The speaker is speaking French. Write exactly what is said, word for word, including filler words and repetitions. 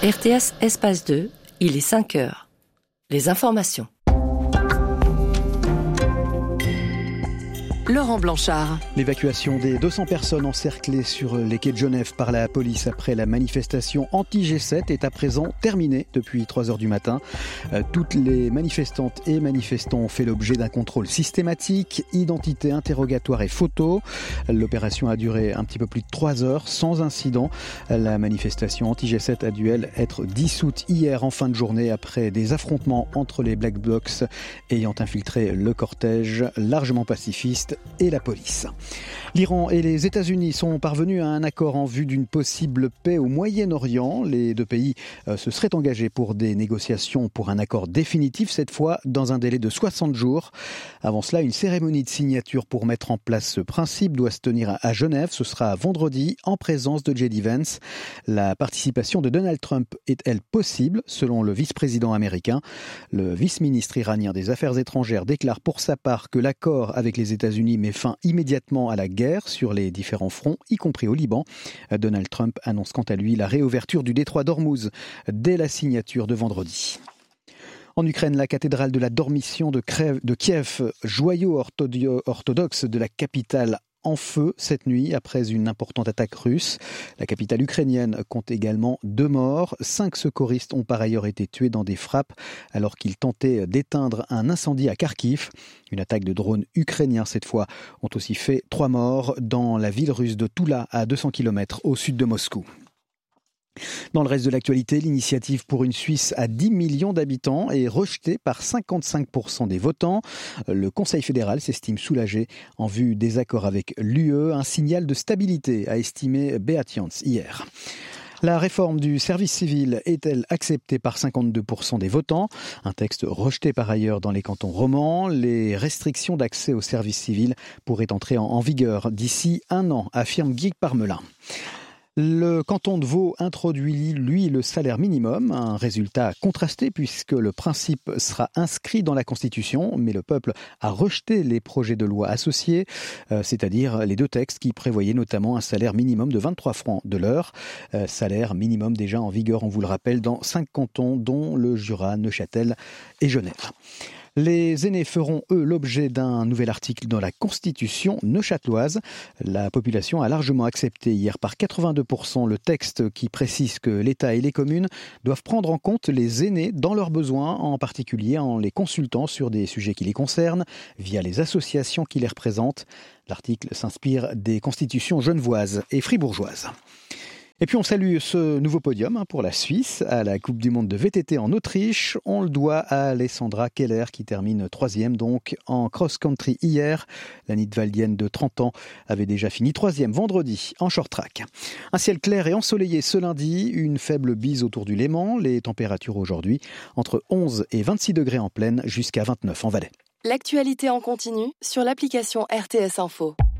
R T S Espace deux, il est cinq heures. Les informations. Laurent Blanchard. L'évacuation des deux cents personnes encerclées sur les quais de Genève par la police après la manifestation anti-G sept est à présent terminée depuis trois heures du matin. Toutes les manifestantes et manifestants ont fait l'objet d'un contrôle systématique, identité, interrogatoire et photo. L'opération a duré un petit peu plus de trois heures sans incident. La manifestation anti-G sept a dû, elle, être dissoute hier en fin de journée après des affrontements entre les Black Blocs ayant infiltré le cortège largement pacifiste et la police. L'Iran et les États-Unis sont parvenus à un accord en vue d'une possible paix au Moyen-Orient. Les deux pays euh, se seraient engagés pour des négociations pour un accord définitif, cette fois dans un délai de soixante jours. Avant cela, une cérémonie de signature pour mettre en place ce principe doit se tenir à Genève. Ce sera vendredi en présence de J D Vance. La participation de Donald Trump est-elle possible, selon le vice-président américain? Le vice-ministre iranien des Affaires étrangères déclare pour sa part que l'accord avec les États-Unis met fin immédiatement à la guerre sur les différents fronts, y compris au Liban. Donald Trump annonce quant à lui la réouverture du détroit d'Ormuz dès la signature de vendredi. En Ukraine, la cathédrale de la Dormition de Kiev, joyau orthodoxe de la capitale, en feu cette nuit après une importante attaque russe. La capitale ukrainienne compte également deux morts. Cinq secouristes ont par ailleurs été tués dans des frappes alors qu'ils tentaient d'éteindre un incendie à Kharkiv. Une attaque de drones ukrainiens cette fois ont aussi fait trois morts dans la ville russe de Toula à deux cents kilomètres au sud de Moscou. Dans le reste de l'actualité, l'initiative pour une Suisse à dix millions d'habitants est rejetée par cinquante-cinq pour cent des votants. Le Conseil fédéral s'estime soulagé en vue des accords avec l'U E. Un signal de stabilité, a estimé Beat Jans hier. La réforme du service civil est-elle acceptée par cinquante-deux pour cent des votants? Un texte rejeté par ailleurs dans les cantons romans. Les restrictions d'accès au service civil pourraient entrer en vigueur d'ici un an, affirme Guy Parmelin. Le canton de Vaud introduit, lui, le salaire minimum, un résultat contrasté puisque le principe sera inscrit dans la Constitution, mais le peuple a rejeté les projets de loi associés, euh, c'est-à-dire les deux textes qui prévoyaient notamment un salaire minimum de vingt-trois francs de l'heure, euh, salaire minimum déjà en vigueur, on vous le rappelle, dans cinq cantons, dont le Jura, Neuchâtel et Genève. Les aînés feront, eux, l'objet d'un nouvel article dans la Constitution neuchâteloise. La population a largement accepté hier par quatre-vingt-deux pour cent le texte qui précise que l'État et les communes doivent prendre en compte les aînés dans leurs besoins, en particulier en les consultant sur des sujets qui les concernent, via les associations qui les représentent. L'article s'inspire des constitutions genevoises et fribourgeoises. Et puis on salue ce nouveau podium pour la Suisse à la Coupe du Monde de V T T en Autriche. On le doit à Alessandra Keller qui termine troisième donc en cross-country hier. La Nidwaldienne de trente ans avait déjà fini troisième vendredi en short-track. Un ciel clair et ensoleillé ce lundi, une faible bise autour du Léman. Les températures aujourd'hui entre onze et vingt-six degrés en plaine jusqu'à vingt-neuf en Valais. L'actualité en continu sur l'application R T S Info.